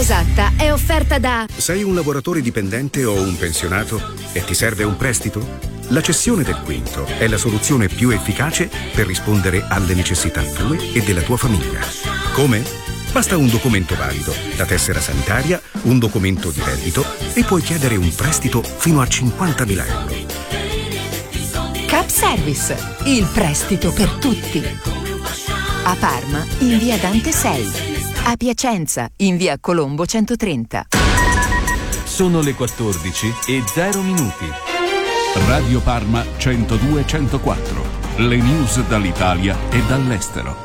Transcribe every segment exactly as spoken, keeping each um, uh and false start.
esatta è offerta da... Sei un lavoratore dipendente o un pensionato e ti serve un prestito? La cessione del quinto è la soluzione più efficace per rispondere alle necessità tue e della tua famiglia. Come? Basta un documento valido, la tessera sanitaria, un documento di reddito e puoi chiedere un prestito fino a cinquantamila euro. Cap Service, il prestito per tutti. A Parma, in via Dante sei. A Piacenza, in via Colombo centotrenta. Sono le quattordici e zero minuti. Radio Parma centodue centoquattro. Le news dall'Italia e dall'estero.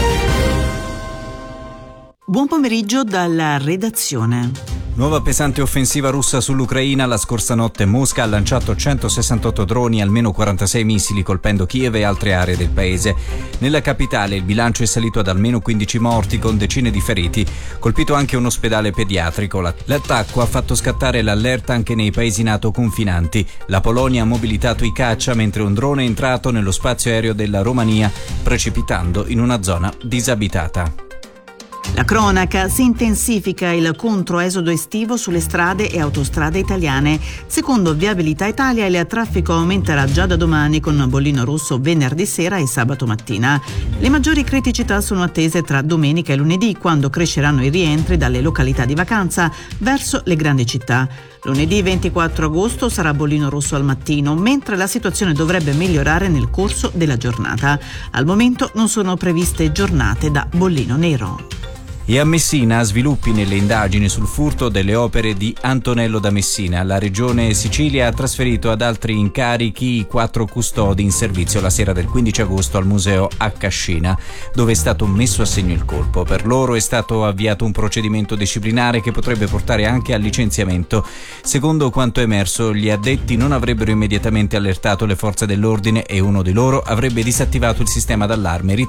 Buon pomeriggio dalla redazione. Nuova pesante offensiva russa sull'Ucraina. La scorsa notte Mosca ha lanciato centosessantotto droni e almeno quarantasei missili colpendo Kiev e altre aree del paese. Nella capitale il bilancio è salito ad almeno quindici morti con decine di feriti, colpito anche un ospedale pediatrico. L'attacco ha fatto scattare l'allerta anche nei paesi NATO confinanti. La Polonia ha mobilitato i caccia mentre un drone è entrato nello spazio aereo della Romania, precipitando in una zona disabitata. La cronaca: si intensifica il controesodo estivo sulle strade e autostrade italiane. Secondo Viabilità Italia il traffico aumenterà già da domani con bollino rosso venerdì sera e sabato mattina. Le maggiori criticità sono attese tra domenica e lunedì, quando cresceranno i rientri dalle località di vacanza verso le grandi città. Lunedì ventiquattro agosto sarà bollino rosso al mattino, mentre la situazione dovrebbe migliorare nel corso della giornata. Al momento non sono previste giornate da bollino nero. E a Messina sviluppi nelle indagini sul furto delle opere di Antonello da Messina. La regione Sicilia ha trasferito ad altri incarichi i quattro custodi in servizio la sera del quindici agosto al museo a Cascina, dove è stato messo a segno il colpo. Per loro è stato avviato un procedimento disciplinare che potrebbe portare anche al licenziamento. Secondo quanto emerso, gli addetti non avrebbero immediatamente allertato le forze dell'ordine e uno di loro avrebbe disattivato il sistema d'allarme,